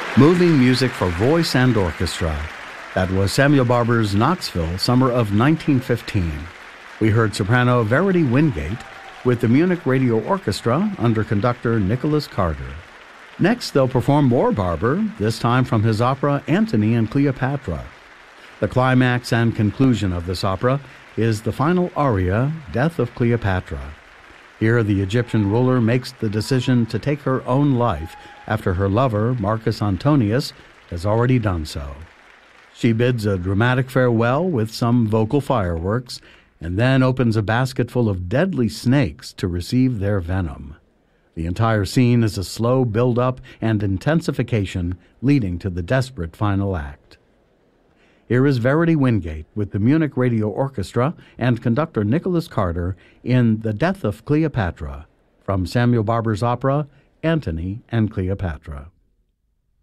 Moving music for voice and orchestra. That was Samuel Barber's Knoxville, summer of 1915. We heard soprano Verity Wingate with the Munich Radio Orchestra under conductor Nicholas Carter. Next, they'll perform more Barber, this time from his opera Antony and Cleopatra. The climax and conclusion of this opera is the final aria, Death of Cleopatra. Here, the Egyptian ruler makes the decision to take her own life after her lover, Marcus Antonius, has already done so. She bids a dramatic farewell with some vocal fireworks and then opens a basket full of deadly snakes to receive their venom. The entire scene is a slow build-up and intensification leading to the desperate final act. Here is Verity Wingate with the Munich Radio Orchestra and conductor Nicholas Carter in The Death of Cleopatra from Samuel Barber's opera Antony and Cleopatra.